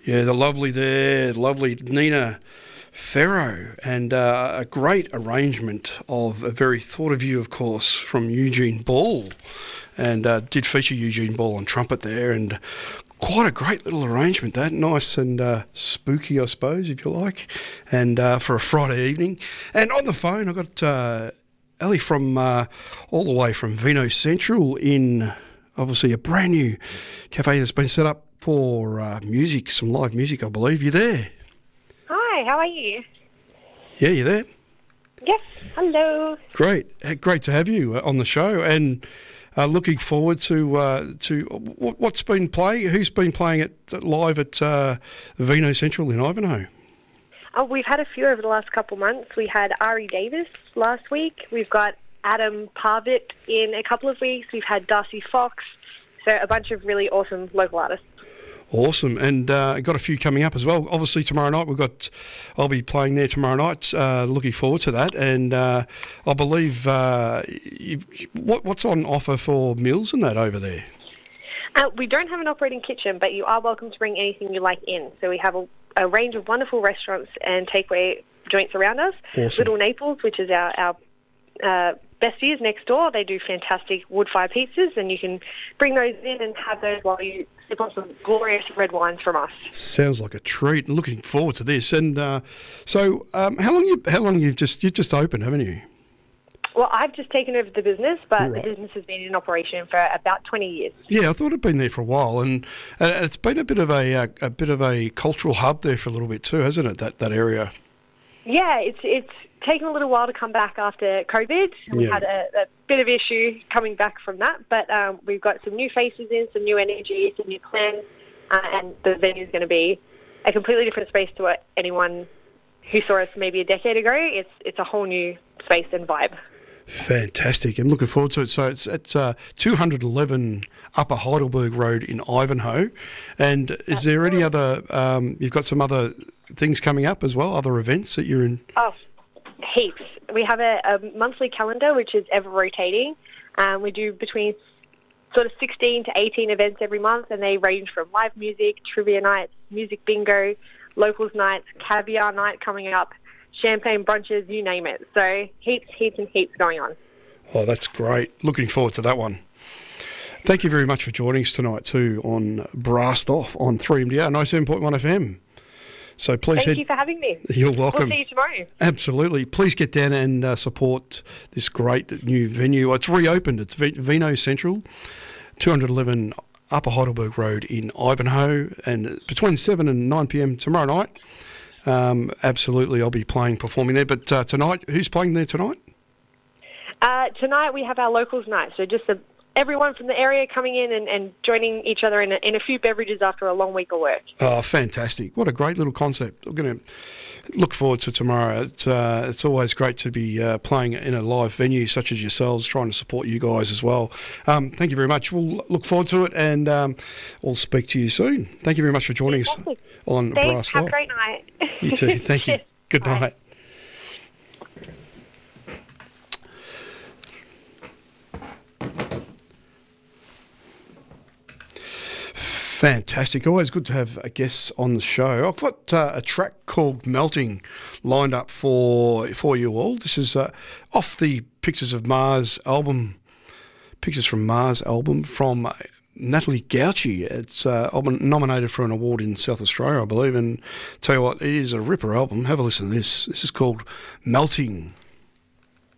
Yeah, the lovely Nina Ferro, and a great arrangement of a very thought of you, of course, from Eugene Ball, and did feature Eugene Ball on trumpet there, and quite a great little arrangement, that nice and spooky, I suppose, if you like, and for a Friday evening. And on the phone, I got Ellie from all the way from Vino Central in obviously a brand new cafe that's been set up for music, some live music, I believe. You there? Hi, how are you? Yeah, you there? Yes, hello. Great to have you on the show, and looking forward to what's been playing. Who's been playing it live at Vino Central in Ivanhoe? Oh, we've had a few over the last couple months. We had Ari Davis last week. We've got Adam Parvit in a couple of weeks. We've had Darcy Fox. So a bunch of really awesome local artists. Awesome, and got a few coming up as well. Obviously tomorrow night I'll be playing there tomorrow night. Looking forward to that, and I believe what's on offer for meals and that over there? We don't have an operating kitchen, but you are welcome to bring anything you like in. So we have a range of wonderful restaurants and takeaway joints around us. Awesome. Little Naples, which is our besties next door. They do fantastic wood-fired pizzas, and you can bring those in and have those while you sip on some glorious red wines from us. Sounds like a treat. Looking forward to this. And so, how long you've just opened, haven't you? Well, I've just taken over the business, but the business has been in operation for about 20 years. Yeah, I thought it'd been there for a while, and it's been a bit of a cultural hub there for a little bit too, hasn't it? That area. Yeah, it's taken a little while to come back after COVID. We had a bit of issue coming back from that, but we've got some new faces in, some new energy, some new plans, and the venue is going to be a completely different space to what anyone who saw us maybe a decade ago. It's a whole new space and vibe. Fantastic. I'm looking forward to it. So it's at 211 Upper Heidelberg Road in Ivanhoe. And is there any other, you've got some other things coming up as well, other events that you're in? Oh, heaps. We have a monthly calendar, which is ever rotating. We do between sort of 16 to 18 events every month, and they range from live music, trivia nights, music bingo, locals nights, caviar night coming up, champagne brunches, you name it. So heaps and heaps going on. Oh, that's great. Looking forward to that one. Thank you very much for joining us tonight too on Brassed Off on 3MDR 97.1 FM. So please Thank you for having me. You're welcome. We'll see you tomorrow. Absolutely. Please get down and support this great new venue. It's reopened. It's Vino Central, 211 Upper Heidelberg Road in Ivanhoe, and between 7 and 9 p.m. tomorrow night. Absolutely, I'll be performing there. But tonight, who's playing there tonight? Tonight we have our locals night. So just everyone from the area coming in and joining each other in a few beverages after a long week of work. Oh, fantastic. What a great little concept. I'm going to look forward to tomorrow. It's always great to be playing in a live venue such as yourselves, trying to support you guys as well. Thank you very much. We'll look forward to it, and we'll speak to you soon. Thank you very much for joining us on Brassed Off. Have a great night. You too. Thank you. Good night. Fantastic. Always good to have a guest on the show. I've got a track called Melting lined up for you all. This is off the Pictures from Mars album from Natalie Gauci. It's nominated for an award in South Australia, I believe, and tell you what, it is a ripper album. Have a listen to this. This is called Melting.